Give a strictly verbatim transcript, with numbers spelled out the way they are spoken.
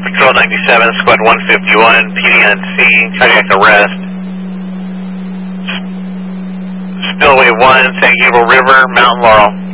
Patrol ninety-seven, Squad one fifty-one, P D N C, cardiac arrest. Spillway one, San Gabriel River, Mountain Laurel.